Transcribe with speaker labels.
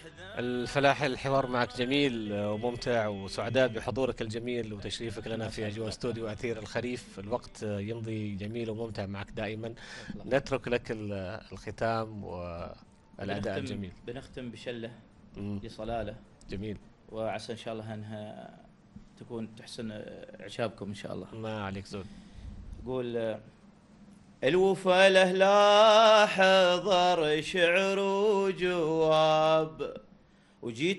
Speaker 1: الفلاح، الحوار معك جميل وممتع، وسعداء بحضورك الجميل وتشريفك لنا
Speaker 2: الله
Speaker 1: في أجواء
Speaker 2: يسعدك.
Speaker 1: استوديو أثير الخريف. الوقت يمضي جميل وممتع معك دائما.
Speaker 2: جزاك الله خير.
Speaker 1: نترك لك الختام والأداء الجميل.
Speaker 2: بنختم بشلة
Speaker 1: مم.
Speaker 2: لصلالة،
Speaker 1: جميل.
Speaker 2: وعسى إن شاء الله أنها تكون تحسن إعجابكم إن شاء الله.
Speaker 1: ما عليك زود.
Speaker 2: يقول: الوفا له لا حضر شعر وجواب، وجيت